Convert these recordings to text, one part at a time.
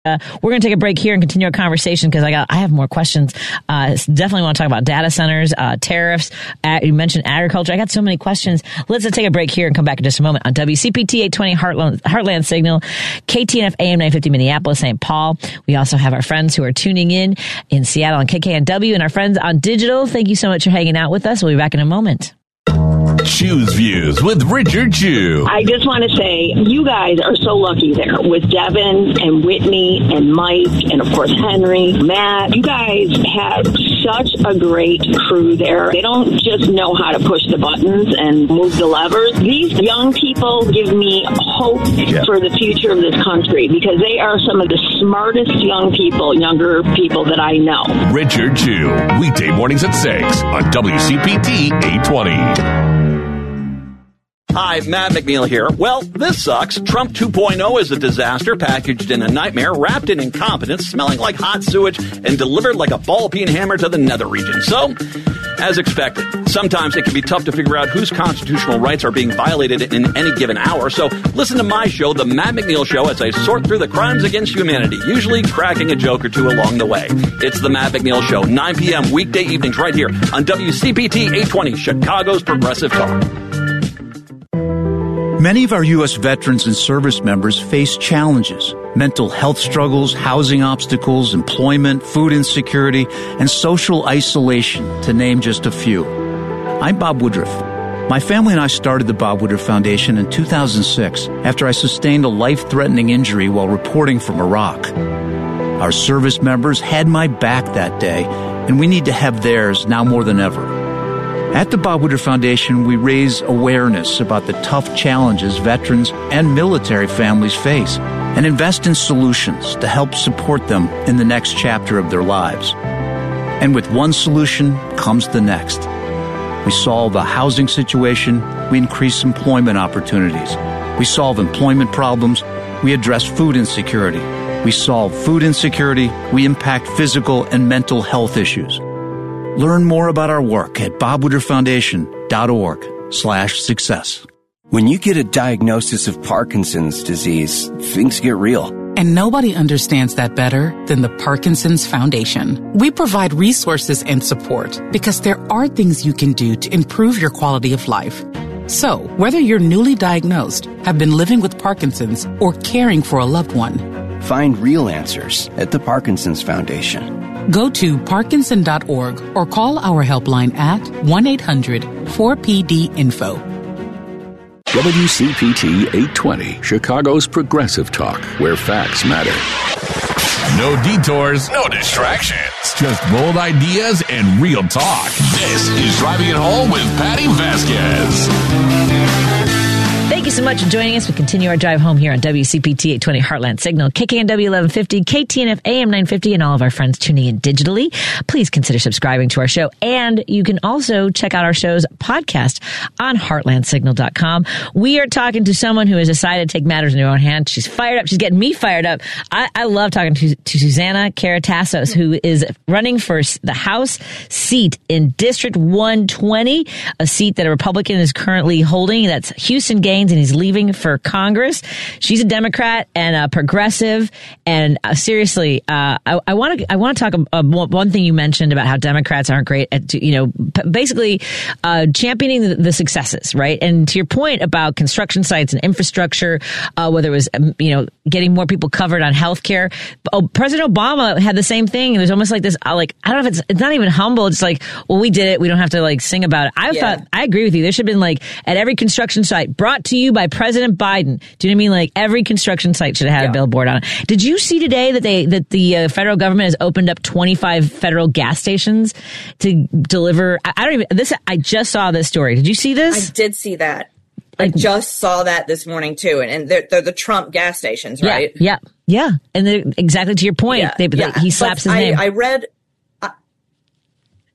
We're going to take a break here and continue our conversation because I have more questions. Definitely want to talk about data centers, tariffs. You mentioned agriculture. I got so many questions. Let's take a break here and come back in just a moment on WCPT 820 Heartland Signal, KTNF AM 950 Minneapolis, St. Paul. We also have our friends who are tuning in Seattle on KKNW and our friends on digital. Thank you so much for hanging out with us. We'll be back in a moment. Choose Views with Richard Chew. I just want to say you guys are so lucky there with Devin and Whitney and Mike and, of course, Henry, Matt. You guys have such a great crew there. They don't just know how to push the buttons and move the levers. These young people give me hope for the future of this country because they are some of the smartest younger people that I know. Richard Chew, weekday mornings at 6 on WCPT 820. Hi, Matt McNeil here. Well, this sucks. Trump 2.0 is a disaster, packaged in a nightmare, wrapped in incompetence, smelling like hot sewage, and delivered like a ball-peen hammer to the nether region. So, as expected, sometimes it can be tough to figure out whose constitutional rights are being violated in any given hour. So, listen to my show, The Matt McNeil Show, as I sort through the crimes against humanity, usually cracking a joke or two along the way. It's The Matt McNeil Show, 9 p.m. weekday evenings right here on WCPT 820, Chicago's Progressive Talk. Many of our U.S. veterans and service members face challenges, mental health struggles, housing obstacles, employment, food insecurity, and social isolation, to name just a few. I'm Bob Woodruff. My family and I started the Bob Woodruff Foundation in 2006 after I sustained a life-threatening injury while reporting from Iraq. Our service members had my back that day, and we need to have theirs now more than ever. At the Bob Woodruff Foundation, we raise awareness about the tough challenges veterans and military families face and invest in solutions to help support them in the next chapter of their lives. And with one solution comes the next. We solve a housing situation, we increase employment opportunities. We solve employment problems, we address food insecurity. We solve food insecurity, we impact physical and mental health issues. Learn more about our work at bobwoodrufffoundation.org/success. When you get a diagnosis of Parkinson's disease, things get real. And nobody understands that better than the Parkinson's Foundation. We provide resources and support because there are things you can do to improve your quality of life. So, whether you're newly diagnosed, have been living with Parkinson's, or caring for a loved one, find real answers at the Parkinson's Foundation. Go to Parkinson.org or call our helpline at 1-800-4PD-INFO. WCPT 820, Chicago's Progressive Talk, where facts matter. No detours, no distractions, just bold ideas and real talk. This is Driving It Home with Patty Vasquez. Thank you so much for joining us. We continue our drive home here on WCPT 820 Heartland Signal, KKNW 1150, KTNF AM 950, and all of our friends tuning in digitally. Please consider subscribing to our show. And you can also check out our show's podcast on heartlandsignal.com. We are talking to someone who has decided to take matters in her own hand. She's fired up. She's getting me fired up. I love talking to Susanna Karatassos, who is running for the House seat in District 120, a seat that a Republican is currently holding. That's Houston Gaines, and he's leaving for Congress. She's a Democrat and a progressive. And seriously, I want to talk about one thing you mentioned about how Democrats aren't great at, basically championing the successes, right? And to your point about construction sites and infrastructure, whether it was, getting more people covered on healthcare. President Obama had the same thing. It was almost like this, I don't know if it's not even humble. It's like, well, we did it. We don't have to sing about it. I agree with you. There should have been at every construction site brought to you by President Biden. Do you know what I mean? Every construction site should have had a billboard on it. Did you see today that the federal government has opened up 25 federal gas stations to deliver? I just saw this story. Did you see this? I did see that. I just saw that this morning too, and they're the Trump gas stations, right? Yeah. And exactly to your point, he slaps his name. I read.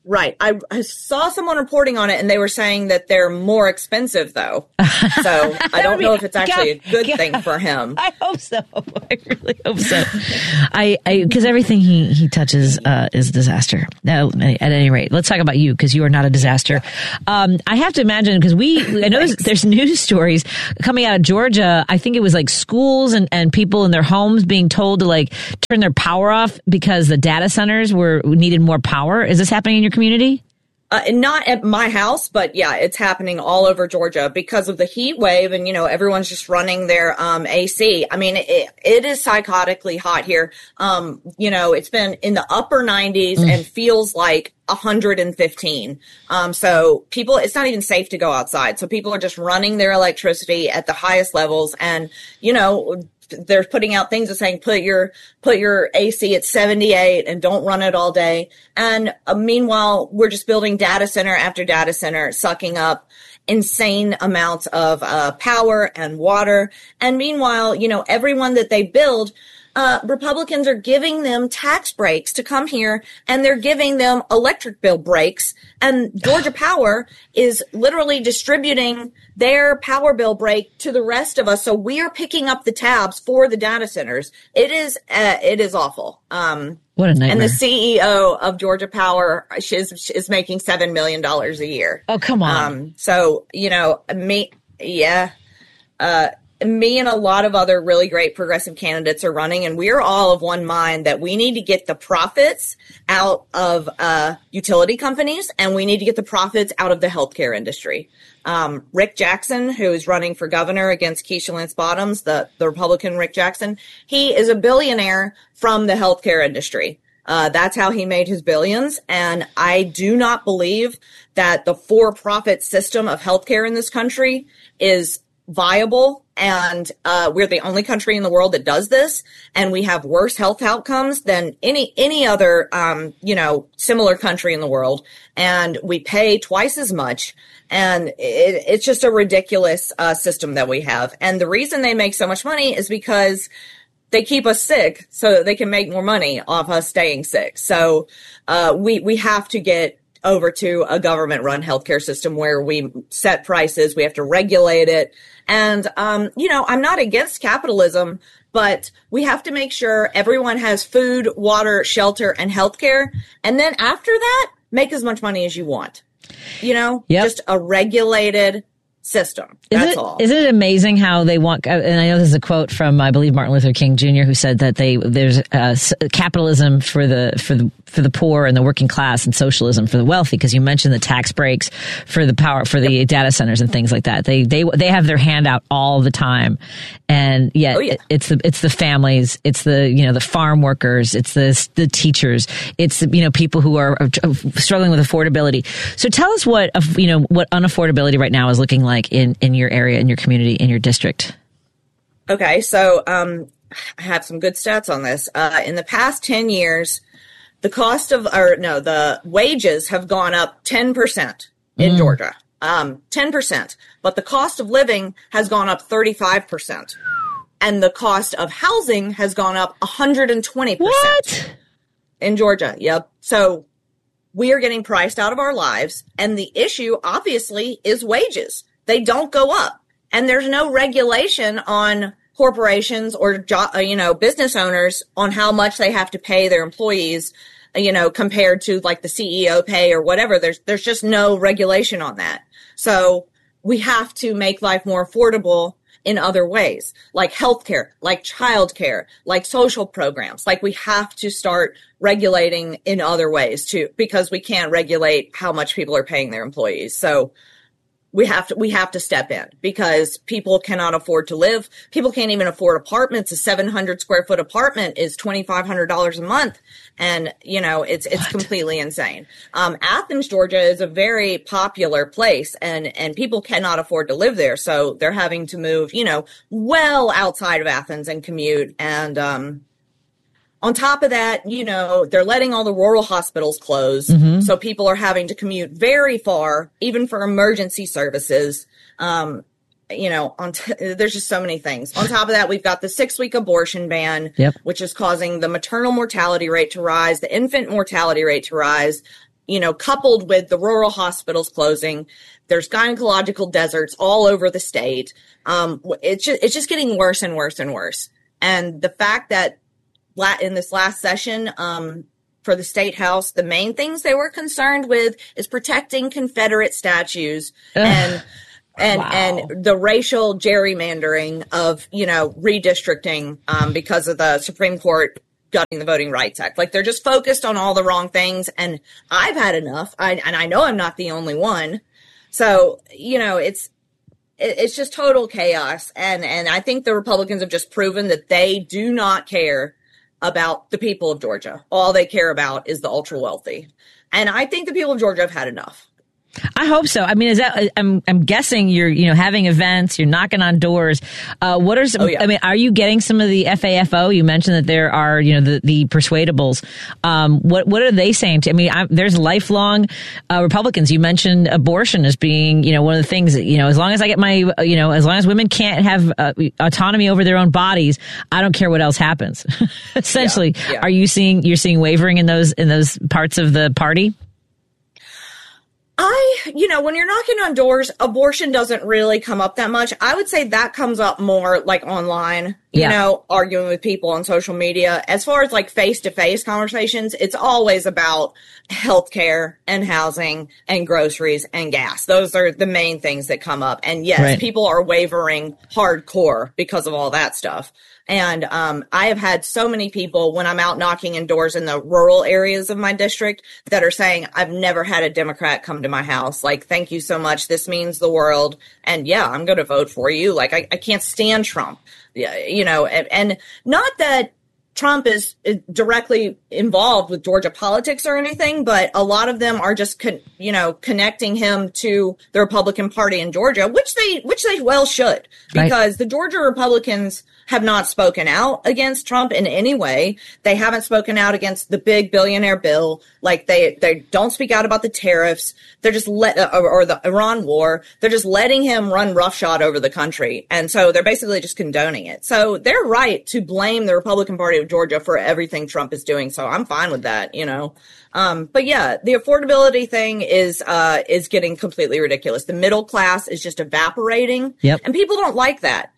Right. I saw someone reporting on it, and they were saying that they're more expensive, though. So I don't know if it's actually a good thing for him. I hope so. I really hope so. Because everything he touches is disaster. No, at any rate, let's talk about you, because you are not a disaster. I have to imagine, because I know there's news stories coming out of Georgia. I think it was like schools and people in their homes being told to like turn their power off because the data centers needed more power. Is this happening in your community? Not at my house, but yeah, it's happening all over Georgia because of the heat wave, and everyone's just running their AC. I mean, it is psychotically hot here. It's been in the upper 90s and feels like 115. So people, it's not even safe to go outside. So people are just running their electricity at the highest levels, and they're putting out things that saying put your AC at 78 and don't run it all day. And meanwhile, we're just building data center after data center, sucking up insane amounts of power and water. And meanwhile, everyone that they build, Republicans are giving them tax breaks to come here, and they're giving them electric bill breaks. And Georgia Power is literally distributing their power bill break to the rest of us. So we are picking up the tabs for the data centers. It is awful. What a nightmare. And the CEO of Georgia Power is making $7 million a year. Oh, come on. Me and a lot of other really great progressive candidates are running, and we're all of one mind that we need to get the profits out of utility companies, and we need to get the profits out of the healthcare industry. Rick Jackson, who is running for governor against Keisha Lance Bottoms, the Republican Rick Jackson, he is a billionaire from the healthcare industry. That's how he made his billions. And I do not believe that the for-profit system of healthcare in this country is viable. And we're the only country in the world that does this, and we have worse health outcomes than any other similar country in the world, and we pay twice as much, and it's just a ridiculous system that we have. And the reason they make so much money is because they keep us sick so that they can make more money off us staying sick. So we have to get over to a government-run healthcare system where we set prices, we have to regulate it. And, I'm not against capitalism, but we have to make sure everyone has food, water, shelter, and healthcare. And then after that, make as much money as you want. Just a regulated system. That's all. Isn't it amazing how they want, and I know this is a quote from, I believe, Martin Luther King Jr., who said that there's capitalism for the poor and the working class, and socialism for the wealthy, because you mentioned the tax breaks for the power, for the data centers and things like that. They have their hand out all the time. And yet it's the families, it's the farm workers, it's the teachers, it's people who are struggling with affordability. So tell us what unaffordability right now is looking like in your area, in your community, in your district. Okay, so I have some good stats on this. In the past 10 years, the wages have gone up 10% in Georgia. 10%. But the cost of living has gone up 35%. And the cost of housing has gone up 120%. What? In Georgia, yep. So we are getting priced out of our lives. And the issue, obviously, is wages. They don't go up. And there's no regulation on corporations or business owners on how much they have to pay their employees, compared to like the CEO pay or whatever. There's just no regulation on that. So we have to make life more affordable in other ways, like healthcare, like childcare, like social programs. Like we have to start regulating in other ways too, because we can't regulate how much people are paying their employees. So we have to step in, because people cannot afford to live. People can't even afford apartments. A 700 square foot apartment is $2,500 a month. And, it's completely insane. Athens, Georgia is a very popular place, and people cannot afford to live there. So they're having to move, well outside of Athens and commute. And, on top of that, they're letting all the rural hospitals close. Mm-hmm. So people are having to commute very far, even for emergency services. There's just so many things. On top of that, we've got the 6-week abortion ban, which is causing the maternal mortality rate to rise, the infant mortality rate to rise. coupled with the rural hospitals closing, there's gynecological deserts all over the state. It's just getting worse and worse and worse. And the fact that in this last session, for the state house, the main things they were concerned with is protecting Confederate statues and the racial gerrymandering of, redistricting, because of the Supreme Court gutting the Voting Rights Act. Like, they're just focused on all the wrong things. And I've had enough. And I know I'm not the only one. So, it's just total chaos. And I think the Republicans have just proven that they do not care about the people of Georgia. All they care about is the ultra wealthy. And I think the people of Georgia have had enough. I hope so. I mean, is that, I'm guessing you're, having events, you're knocking on doors. What are some, I mean, are you getting some of the FAFO? You mentioned that there are, the persuadables. What are they saying to, there's lifelong, Republicans. You mentioned abortion as being, one of the things that, as long as I get my, as long as women can't have autonomy over their own bodies, I don't care what else happens. Essentially, are you're seeing wavering in those parts of the party? When you're knocking on doors, abortion doesn't really come up that much. I would say that comes up more like online, arguing with people on social media. As far as like face-to-face conversations, it's always about healthcare and housing and groceries and gas. Those are the main things that come up. And yes, people are wavering hardcore because of all that stuff. And I have had so many people when I'm out knocking on doors in the rural areas of my district that are saying, I've never had a Democrat come to my house. Like, thank you so much. This means the world. And I'm going to vote for you. Like, I can't stand Trump. And not that Trump is directly involved with Georgia politics or anything, but a lot of them are just, connecting him to the Republican Party in Georgia, which they well should, because the Georgia Republicans have not spoken out against Trump in any way. They haven't spoken out against the big billionaire bill. Like, they don't speak out about the tariffs. They're just or the Iran war. They're just letting him run roughshod over the country. And so they're basically just condoning it. So they're right to blame the Republican Party of Georgia for everything Trump is doing. So I'm fine with that, But the affordability thing is getting completely ridiculous. The middle class is just evaporating. Yep. And people don't like that.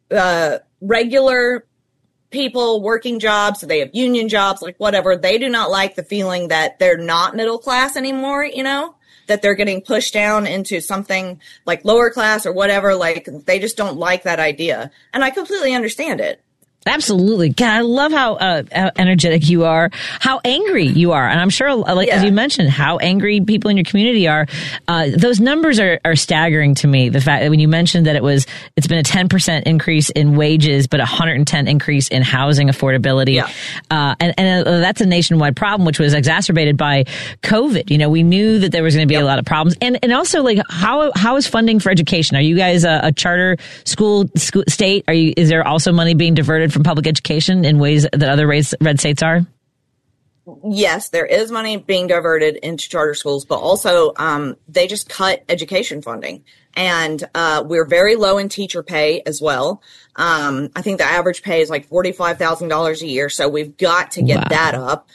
Regular people working jobs, so they have union jobs, like whatever. They do not like the feeling that they're not middle class anymore, that they're getting pushed down into something like lower class or whatever. Like, they just don't like that idea. And I completely understand it. Absolutely. God, I love how energetic you are, how angry you are. And I'm sure, as you mentioned, how angry people in your community are. Those numbers are staggering to me. The fact that when you mentioned that it's been a 10% increase in wages, but 110 increase in housing affordability. Yeah. And that's a nationwide problem, which was exacerbated by COVID. We knew that there was going to be a lot of problems. And also, like, how is funding for education? Are you guys a charter school state? Is there also money being diverted from public education in ways that other red states are? Yes, there is money being diverted into charter schools, but also they just cut education funding. And we're very low in teacher pay as well. I think the average pay is like $45,000 a year, so we've got to get that up.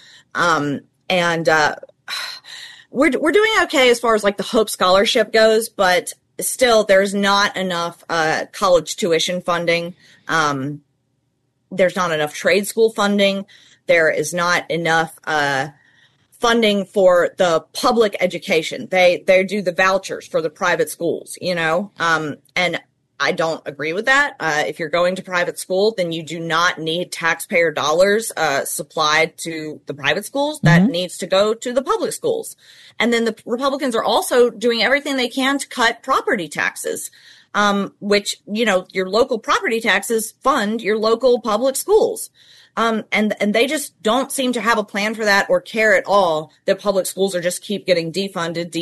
We're doing okay as far as like the Hope Scholarship goes, but still there's not enough college tuition funding. There's not enough trade school funding. There is not enough funding for the public education. They do the vouchers for the private schools, and I don't agree with that. If you're going to private school, then you do not need taxpayer dollars supplied to the private schools. That needs to go to the public schools. And then the Republicans are also doing everything they can to cut property taxes. Which, your local property taxes fund your local public schools. And they just don't seem to have a plan for that or care at all that public schools are just keep getting defunded.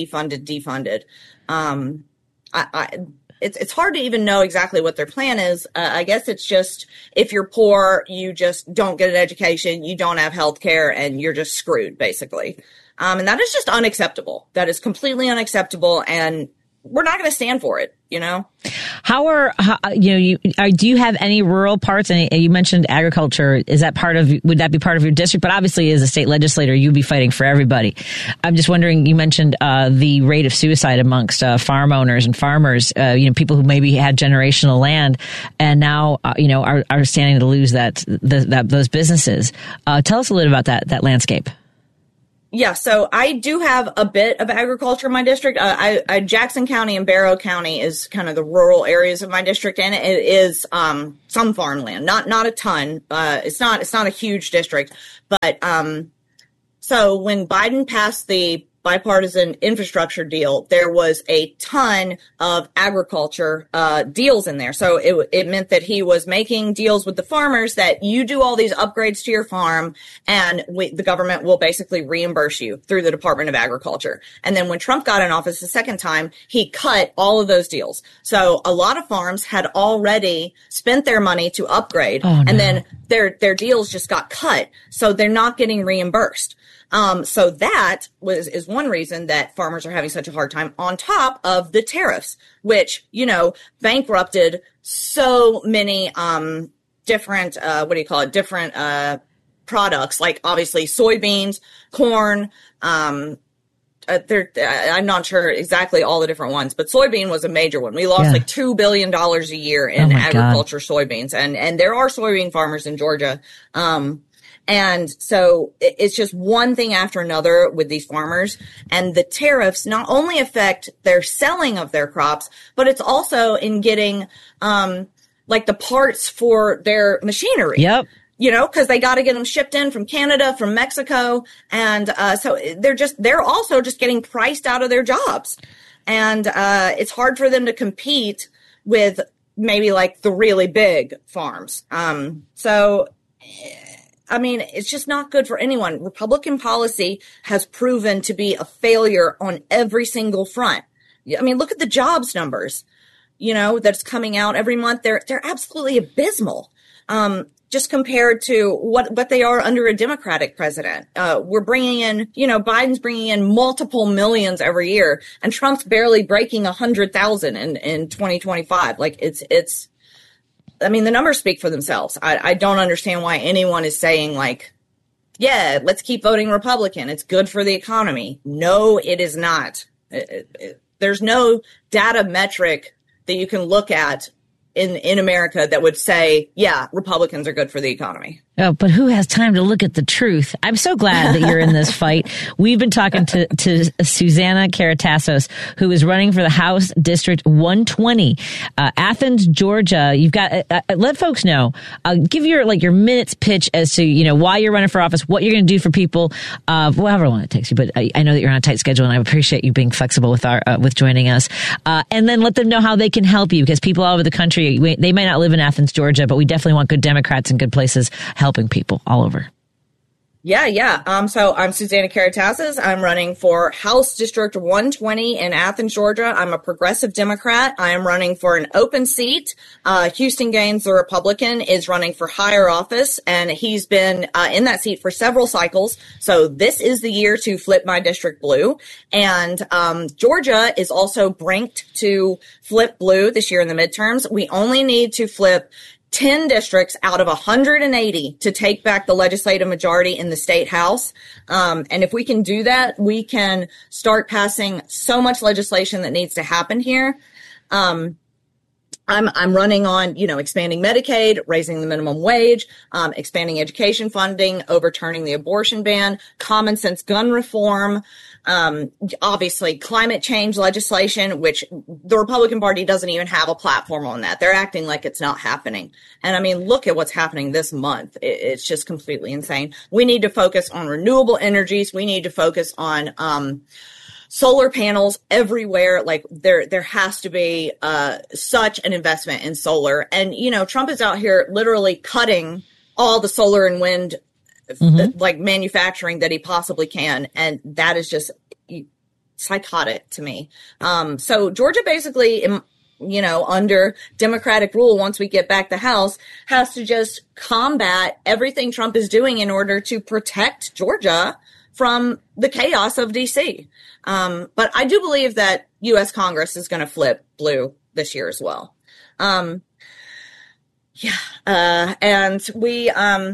It's hard to even know exactly what their plan is. I guess it's just, if you're poor, you just don't get an education, you don't have health care, and you're just screwed, basically. And that is just unacceptable. That is completely unacceptable, and we're not going to stand for it. you know? Do you have any rural parts? And you mentioned agriculture. Would that be part of your district? But obviously as a state legislator, you'd be fighting for everybody. I'm just wondering, you mentioned, the rate of suicide amongst, farm owners and farmers, people who maybe had generational land and now, are standing to lose those businesses. Tell us a little about that landscape. Yeah, so I do have a bit of agriculture in my district. Jackson County and Barrow County is kind of the rural areas of my district, and it is some farmland, not a ton. It's not a huge district, but so when Biden passed the bipartisan infrastructure deal, there was a ton of agriculture deals in there. So it meant that he was making deals with the farmers that you do all these upgrades to your farm and the government will basically reimburse you through the Department of Agriculture. And then when Trump got in office the second time, he cut all of those deals. So a lot of farms had already spent their money to upgrade, and then their deals just got cut. So they're not getting reimbursed. So that is one reason that farmers are having such a hard time, on top of the tariffs, which, bankrupted so many, different, products, like obviously soybeans, corn, I'm not sure exactly all the different ones, but soybean was a major one. We lost like $2 billion a year in agriculture soybeans. And there are soybean farmers in Georgia. And so it's just one thing after another with these farmers. And the tariffs not only affect their selling of their crops, but it's also in getting, the parts for their machinery. Yep. Cause they got to get them shipped in from Canada, from Mexico. And, so they're also just getting priced out of their jobs. And, it's hard for them to compete with maybe like the really big farms. It's just not good for anyone. Republican policy has proven to be a failure on every single front. Look at the jobs numbers, that's coming out every month. They're absolutely abysmal. Just compared to what they are under a Democratic president. We're bringing in, Biden's bringing in multiple millions every year, and Trump's barely breaking 100,000 in 2025. The numbers speak for themselves. I don't understand why anyone is saying let's keep voting Republican. It's good for the economy. No, it is not. There's no data metric that you can look at in America that would say, Republicans are good for the economy. Oh, but who has time to look at the truth? I'm so glad that you're in this fight. We've been talking to Susanna Karatazos, who is running for the House District 120, Athens, Georgia. You've got, let folks know, give your minutes pitch as to, why you're running for office, what you're going to do for people, however long it takes you. But I know that you're on a tight schedule, and I appreciate you being flexible with joining us. And then let them know how they can help you, because people all over the country, they might not live in Athens, Georgia, but we definitely want good Democrats and good places helping people all over. Yeah. So I'm Susanna Karatazos. I'm running for House District 120 in Athens, Georgia. I'm a progressive Democrat. I am running for an open seat. Houston Gaines, the Republican, is running for higher office, and he's been in that seat for several cycles. So this is the year to flip my district blue. And Georgia is also ranked to flip blue this year in the midterms. We only need to flip 10 districts out of 180 to take back the legislative majority in the state house. And if we can do that, we can start passing so much legislation that needs to happen here. I'm running on, expanding Medicaid, raising the minimum wage, expanding education funding, overturning the abortion ban, common sense gun reform, obviously climate change legislation, which the Republican Party doesn't even have a platform on that. They're acting like it's not happening. And look at what's happening this month. It's just completely insane. We need to focus on renewable energies. We need to focus on, solar panels everywhere. There has to be, such an investment in solar. And, Trump is out here literally cutting all the solar and wind manufacturing that he possibly can. And that is just psychotic to me. So Georgia basically, under Democratic rule, once we get back the House, has to just combat everything Trump is doing in order to protect Georgia from the chaos of DC. But I do believe that U.S. Congress is going to flip blue this year as well. And we,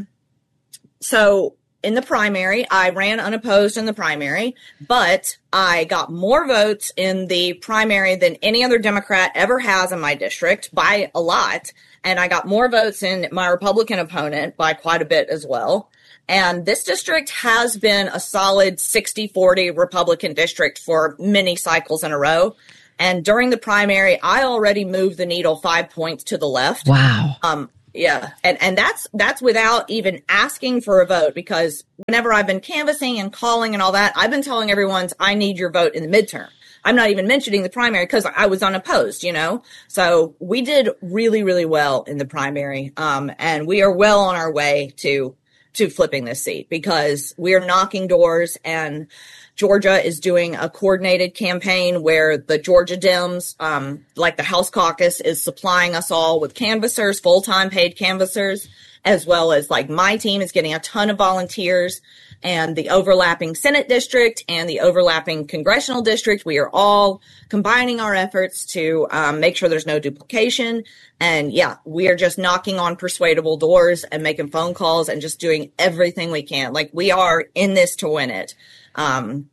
so in the primary, I ran unopposed in the primary, but I got more votes in the primary than any other Democrat ever has in my district by a lot. And I got more votes in my Republican opponent by quite a bit as well. And this district has been a solid 60-40 Republican district for many cycles in a row. And during the primary, I already moved the needle 5 points to the left. Wow. Yeah. And that's without even asking for a vote, because whenever I've been canvassing and calling and all that, I've been telling everyone, I need your vote in the midterm. I'm not even mentioning the primary because I was unopposed, you know? So we did really, really well in the primary. And we are well on our way to flipping this seat, because we are knocking doors, and Georgia is doing a coordinated campaign where the Georgia Dems, like the House Caucus, is supplying us all with canvassers, full-time paid canvassers, as well as like my team is getting a ton of volunteers, and the overlapping Senate district and the overlapping congressional district. We are all combining our efforts to make sure there's no duplication. And yeah, we are just knocking on persuadable doors and making phone calls and just doing everything we can. Like, we are in this to win it. And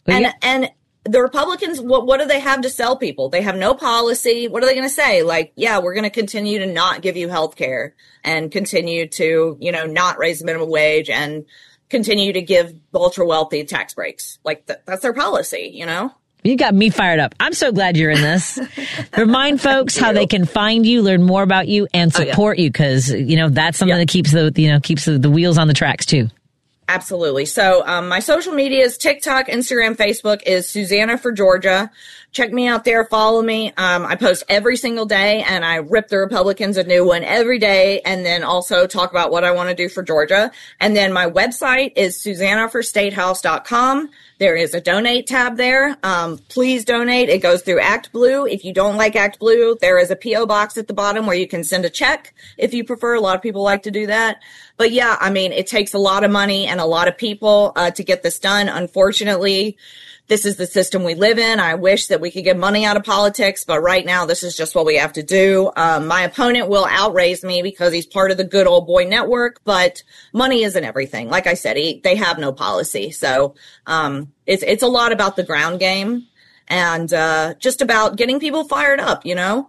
the Republicans, what do they have to sell people? They have no policy. What are they going to say? Like, yeah, we're going to continue to not give you health care and continue to, you know, not raise the minimum wage and continue to give ultra wealthy tax breaks. Like, that's their policy, you know? You got me fired up. I'm so glad you're in this. Remind folks how they can find you, learn more about you, and support you, because, you know, that's something that keeps the wheels on the tracks too. Absolutely. So my social media is TikTok, Instagram, Facebook is Susanna for Georgia. Check me out there. Follow me. I post every single day, and I rip the Republicans a new one every day, and then also talk about what I want to do for Georgia. And then my website is SusannaForStatehouse.com. There is a donate tab there. Please donate. It goes through Act Blue. If you don't like Act Blue, there is a P.O. box at the bottom where you can send a check if you prefer. A lot of people like to do that. But yeah, I mean, it takes a lot of money and a lot of people to get this done. Unfortunately, this is the system we live in. I wish that we could get money out of politics, but right now this is just what we have to do. My opponent will outraise me because he's part of the good old boy network, but money isn't everything. Like I said, they have no policy. So it's a lot about the ground game and just about getting people fired up, you know?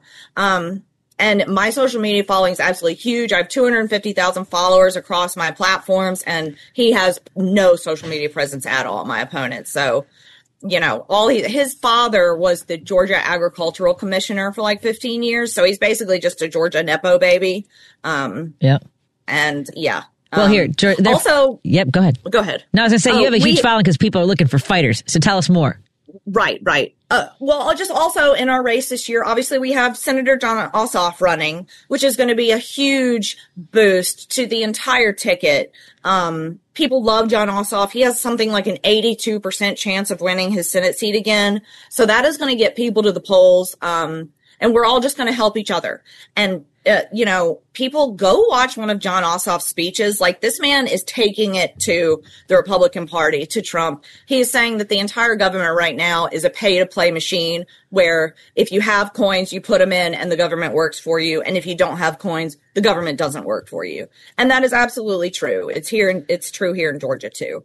And my social media following is absolutely huge. I have 250,000 followers across my platforms, and he has no social media presence at all, my opponent. So, you know, his father was the Georgia Agricultural Commissioner for like 15 years. So he's basically just a Georgia Nepo baby. Yeah. And yeah. Well, here, also. Yep, go ahead. Go ahead. No, I was going to say, you have a huge following because people are looking for fighters. So tell us more. Right. Well, I'll just also in our race this year, obviously we have Senator Jon Ossoff running, which is going to be a huge boost to the entire ticket. People love Jon Ossoff. He has something like an 82% chance of winning his Senate seat again. So that is going to get people to the polls. And we're all just going to help each other. And, you know, people go watch one of Jon Ossoff's speeches. Like, this man is taking it to the Republican Party, to Trump. He is saying that the entire government right now is a pay-to-play machine where if you have coins, you put them in and the government works for you. And if you don't have coins, the government doesn't work for you. And that is absolutely true. It's true here in Georgia too.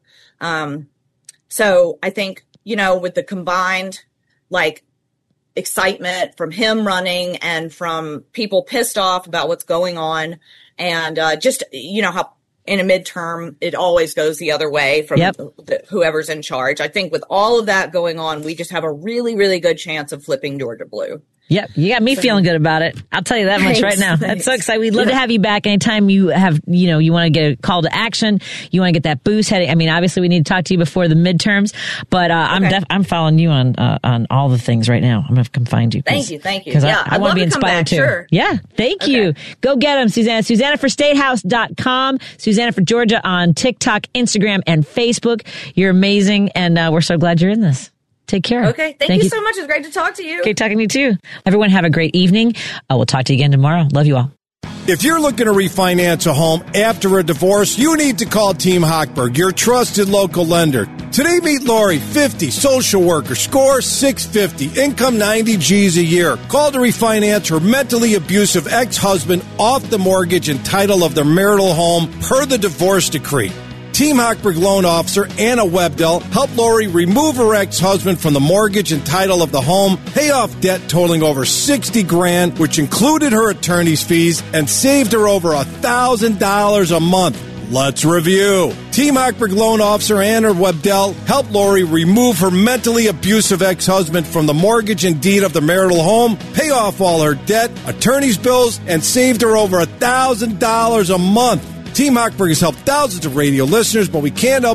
So I think, you know, with the combined, like, excitement from him running and from people pissed off about what's going on, and just, you know, how in a midterm it always goes the other way from whoever's in charge. I think with all of that going on, we just have a really, really good chance of flipping Georgia blue. Yep. You got me feeling good about it. I'll tell you that much right now. That's so exciting. We'd love to have you back anytime you have, you know, you want to get a call to action. You want to get that boost heading. I mean, obviously we need to talk to you before the midterms, but I'm following you on all the things right now. I'm going to come find you. Thank you. Because I want to be inspired too. Sure. Yeah. Thank you. Go get them, Susanna. SusannaForStatehouse.com. Susanna for Georgia on TikTok, Instagram, and Facebook. You're amazing. And we're so glad you're in this. Take care. Okay. Thank you so much. It's great to talk to you. Great talking to you too. Everyone have a great evening. We'll talk to you again tomorrow. Love you all. If you're looking to refinance a home after a divorce, you need to call Team Hochberg, your trusted local lender. Today, meet Lori, 50, social worker, score 650, income 90 G's a year. Call to refinance her mentally abusive ex-husband off the mortgage and title of their marital home per the divorce decree. Team Hochberg loan officer Anna Webdell helped Lori remove her ex-husband from the mortgage and title of the home, pay off debt totaling over $60,000, which included her attorney's fees, and saved her over $1,000 a month. Let's review. Team Hochberg loan officer Anna Webdell helped Lori remove her mentally abusive ex-husband from the mortgage and deed of the marital home, pay off all her debt, attorney's bills, and saved her over $1,000 a month. Team Hochberg has helped thousands of radio listeners, but we can't help